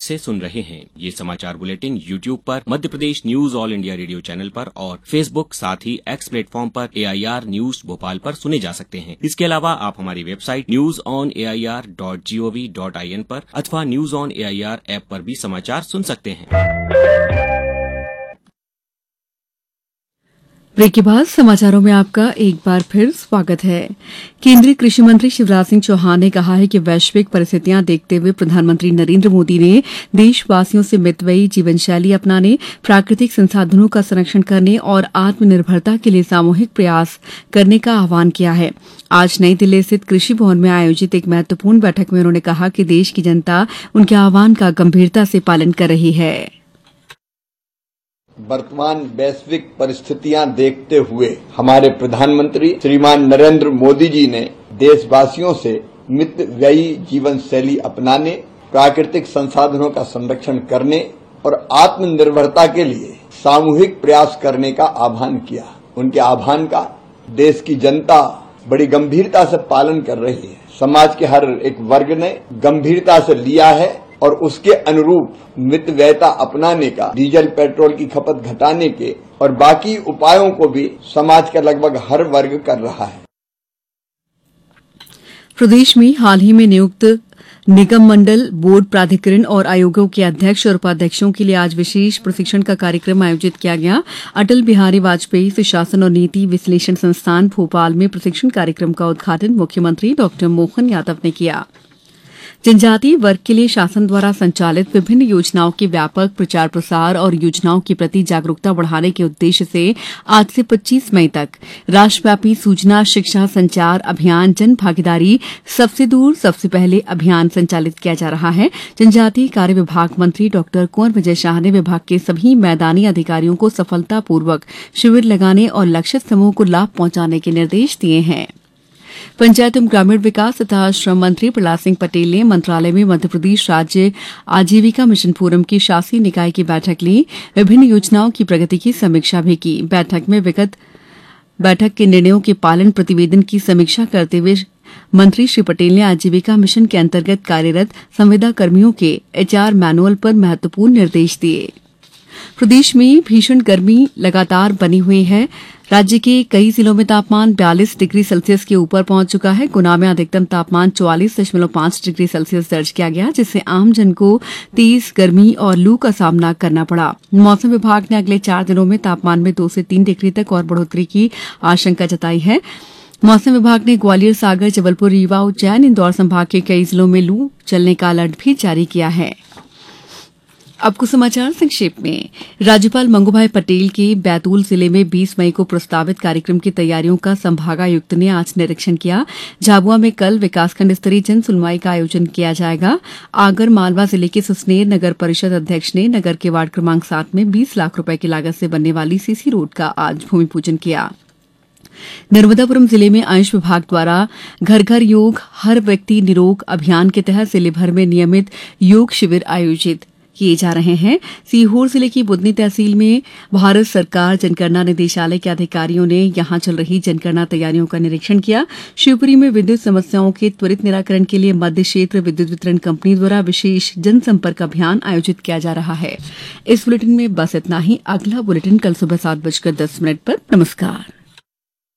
से सुन रहे हैं। ये समाचार बुलेटिन यूट्यूब पर, Madhya Pradesh news all India radio channel पर और फेसबुक साथ ही एक्स प्लेटफॉर्म पर AIR न्यूज भोपाल पर सुने जा सकते हैं। इसके अलावा आप हमारी वेबसाइट newsonair.gov.in पर अथवा न्यूज ऑन AIR ऐप पर भी समाचार सुन सकते हैं। ब्रेक के बाद समाचारों में आपका एक बार फिर स्वागत है। केंद्रीय कृषि मंत्री शिवराज सिंह चौहान ने कहा है कि वैश्विक परिस्थितियां देखते हुए प्रधानमंत्री नरेंद्र मोदी ने देशवासियों से मितव्ययी जीवन शैली अपनाने, प्राकृतिक संसाधनों का संरक्षण करने और आत्मनिर्भरता के लिए सामूहिक प्रयास करने का आह्वान किया है। आज नई दिल्ली स्थित कृषि भवन में आयोजित एक महत्वपूर्ण बैठक में उन्होंने कहा कि देश की जनता उनके आह्वान का गंभीरता से पालन कर रही है। वर्तमान वैश्विक परिस्थितियां देखते हुए हमारे प्रधानमंत्री श्रीमान नरेंद्र मोदी जी ने देशवासियों से मितव्ययी जीवन शैली अपनाने, प्राकृतिक संसाधनों का संरक्षण करने और आत्मनिर्भरता के लिए सामूहिक प्रयास करने का आह्वान किया। उनके आह्वान का देश की जनता बड़ी गंभीरता से पालन कर रही है। समाज के हर एक वर्ग ने गंभीरता से लिया है और उसके अनुरूप मितव्ययता अपनाने का, डीजल पेट्रोल की खपत घटाने के और बाकी उपायों को भी समाज का लगभग हर वर्ग कर रहा है। प्रदेश में हाल ही में नियुक्त निगम मंडल, बोर्ड, प्राधिकरण और आयोगों के अध्यक्ष और उपाध्यक्षों के लिए आज विशेष प्रशिक्षण का कार्यक्रम आयोजित किया गया। अटल बिहारी वाजपेयी सुशासन और नीति विश्लेषण संस्थान भोपाल में प्रशिक्षण कार्यक्रम का उद्घाटन मुख्यमंत्री डॉ मोहन यादव ने किया। जनजातीय वर्ग के लिए शासन द्वारा संचालित विभिन्न योजनाओं के व्यापक प्रचार प्रसार और योजनाओं के प्रति जागरूकता बढ़ाने के उद्देश्य से आज से 25 मई तक राष्ट्रव्यापी सूचना शिक्षा संचार अभियान जन भागीदारी सबसे दूर सबसे पहले अभियान संचालित किया जा रहा है। जनजातीय कार्य विभाग मंत्री डॉ कुंवर विजय शाह ने विभाग के सभी मैदानी अधिकारियों को सफलतापूर्वक शिविर लगाने और लक्षित समूह को लाभ पहुंचाने के निर्देश दिए हैं। पंचायत एवं ग्रामीण विकास तथा श्रम मंत्री प्रहलाद सिंह पटेल ने मंत्रालय में मध्यप्रदेश राज्य आजीविका मिशन फोरम की शासी निकाय की बैठक ली। विभिन्न योजनाओं की प्रगति की समीक्षा भी की। बैठक के निर्णयों के पालन प्रतिवेदन की समीक्षा करते हुए मंत्री श्री पटेल ने आजीविका मिशन के अंतर्गत कार्यरत संविदा कर्मियों के HR मैनुअल पर महत्वपूर्ण निर्देश दिए। प्रदेश में भीषण गर्मी लगातार बनी हुई है। राज्य के कई जिलों में तापमान 42 डिग्री सेल्सियस के ऊपर पहुंच चुका है। गुना में अधिकतम तापमान 44.5 डिग्री सेल्सियस दर्ज किया गया, जिससे आम जन को तेज गर्मी और लू का सामना करना पड़ा। मौसम विभाग ने अगले 4 दिनों में तापमान में 2 से 3 डिग्री तक और बढ़ोतरी की आशंका जताई है। मौसम विभाग ने ग्वालियर, सागर, जबलपुर, रीवा, उज्जैन, इंदौर संभाग के कई जिलों में लू चलने का अलर्ट भी जारी किया है। अब कुछ समाचार संक्षेप में। राज्यपाल मंगूभाई पटेल के बैतूल जिले में 20 मई को प्रस्तावित कार्यक्रम की तैयारियों का संभागायुक्त ने आज निरीक्षण किया। झाबुआ में कल विकासखंड स्तरीय जन सुनवाई का आयोजन किया जाएगा। आगर मालवा जिले के सुसनेर नगर परिषद अध्यक्ष ने नगर के वार्ड क्रमांक 7 में 20 लाख रुपए की लागत से बनने वाली सीसी रोड का आज भूमि पूजन किया। नर्मदापुरम जिले में आयुष विभाग द्वारा घर घर योग हर व्यक्ति निरोग अभियान के तहत जिले भर में नियमित योग शिविर आयोजित किए जा रहे हैं। सीहोर जिले की बुदनी तहसील में भारत सरकार जनगणना निदेशालय के अधिकारियों ने यहां चल रही जनगणना तैयारियों का निरीक्षण किया। शिवपुरी में विद्युत समस्याओं के त्वरित निराकरण के लिए मध्य क्षेत्र विद्युत वितरण कंपनी द्वारा विशेष जनसंपर्क अभियान आयोजित किया जा रहा है। इस बुलेटिन में बस इतना ही। अगला बुलेटिन कल सुबह 7:10 पर। नमस्कार।